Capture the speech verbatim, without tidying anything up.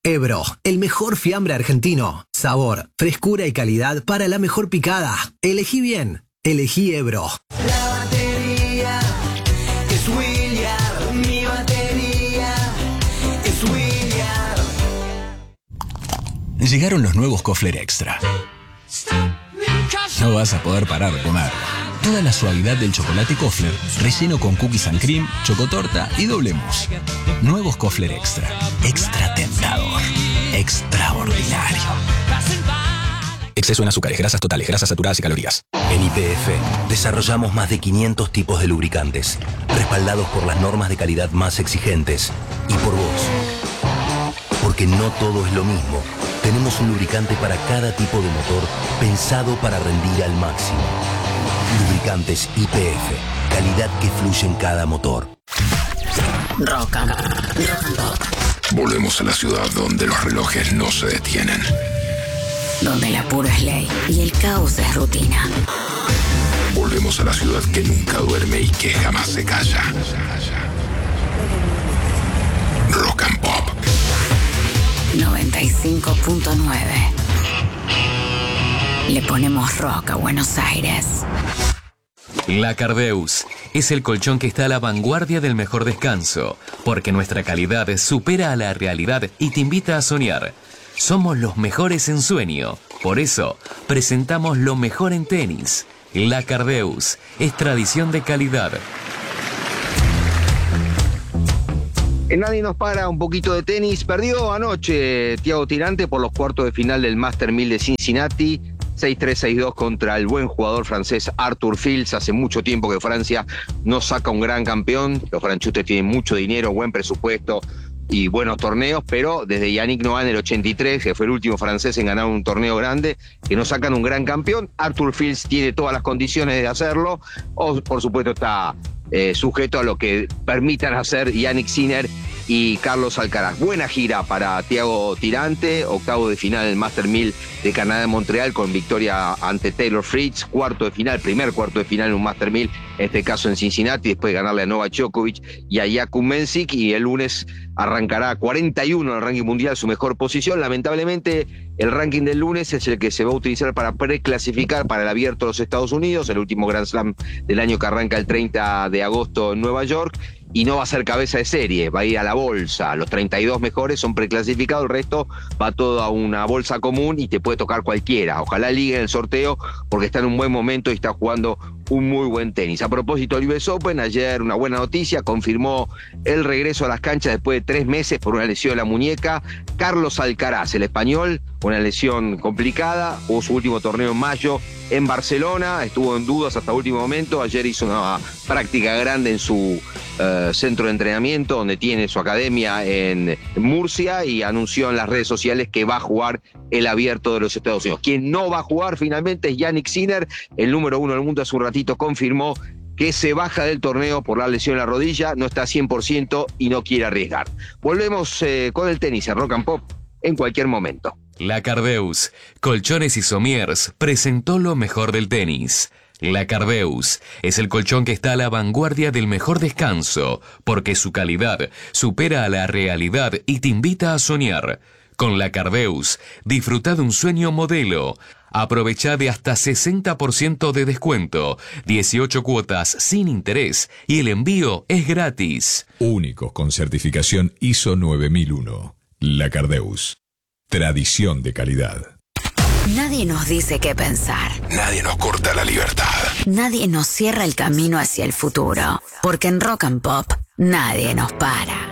Ebro, el mejor fiambre argentino. Sabor, frescura y calidad para la mejor picada. Elegí bien. Elegí Ebro. La batería es William. Mi batería es William. Llegaron los nuevos Kofler Extra. No vas a poder parar de comer. Toda la suavidad del chocolate Kofler, relleno con cookies and cream, chocotorta y doble mousse. Nuevos Kofler Extra. Extra tentador. Extraordinario. Exceso en azúcares, grasas totales, grasas saturadas y calorías. En Y P F desarrollamos más de quinientos tipos de lubricantes, respaldados por las normas de calidad más exigentes. Y por vos. Porque no todo es lo mismo. Tenemos un lubricante para cada tipo de motor, pensado para rendir al máximo. Lubricantes Y P F. Calidad que fluye en cada motor. Rock and, rock and pop. Volvemos a la ciudad donde los relojes no se detienen. Donde el apuro es ley y el caos es rutina. Volvemos a la ciudad que nunca duerme y que jamás se calla. Rock and Pop. noventa y cinco punto nueve. Le ponemos rock a Buenos Aires. La Cardeus es el colchón que está a la vanguardia del mejor descanso, porque nuestra calidad supera a la realidad y te invita a soñar. Somos los mejores en sueño, por eso presentamos lo mejor en tenis. La Cardeus es tradición de calidad. En Nadie nos para, un poquito de tenis. Perdió anoche Thiago Tirante por los cuartos de final del Master mil de Cincinnati. seis tres, seis dos contra el buen jugador francés Arthur Fils. Hace mucho tiempo que Francia no saca un gran campeón. Los franchutes tienen mucho dinero, buen presupuesto y buenos torneos, pero desde Yannick Noah en el ochenta y tres, que fue el último francés en ganar un torneo grande, que no sacan un gran campeón. Arthur Fils tiene todas las condiciones de hacerlo, o por supuesto está eh, sujeto a lo que permitan hacer Yannick Sinner y Carlos Alcaraz. Buena gira para Thiago Tirante, octavo de final en el Master mil de Canadá de Montreal con victoria ante Taylor Fritz, cuarto de final, primer cuarto de final en un Master mil, en este caso en Cincinnati, después de ganarle a Novak Djokovic y a Jakub Mensik, y el lunes arrancará cuarenta y uno en el ranking mundial, su mejor posición. Lamentablemente el ranking del lunes es el que se va a utilizar para preclasificar para el Abierto de los Estados Unidos, el último Grand Slam del año que arranca el treinta de agosto en Nueva York, y no va a ser cabeza de serie, va a ir a la bolsa. Los treinta y dos mejores son preclasificados, el resto va todo a una bolsa común y te puede tocar cualquiera. Ojalá ligue en el sorteo porque está en un buen momento y está jugando un muy buen tenis. A propósito del U S Open, ayer una buena noticia, confirmó el regreso a las canchas después de tres meses por una lesión en la muñeca. Carlos Alcaraz, el español, una lesión complicada, jugó su último torneo en mayo en Barcelona, estuvo en dudas hasta último momento. Ayer hizo una práctica grande en su uh, centro de entrenamiento, donde tiene su academia en Murcia, y anunció en las redes sociales que va a jugar el Abierto de los Estados Unidos. Quien no va a jugar finalmente es Yannick Sinner, el número uno del mundo. Hace un ratito confirmó que se baja del torneo por la lesión en la rodilla, no está cien por ciento y no quiere arriesgar. Volvemos eh, con el tenis en Rock and Pop en cualquier momento. La Cardeus, Colchones y Somiers, presentó lo mejor del tenis. La Cardeus es el colchón que está a la vanguardia del mejor descanso, porque su calidad supera a la realidad y te invita a soñar. Con la Cardeus, disfruta de un sueño modelo. Aprovecha de hasta sesenta por ciento de descuento, dieciocho cuotas sin interés y el envío es gratis. Únicos con certificación I S O nueve mil uno. La Cardeus. Tradición de calidad. Nadie nos dice qué pensar. Nadie nos corta la libertad. Nadie nos cierra el camino hacia el futuro. Porque en Rock and Pop nadie nos para.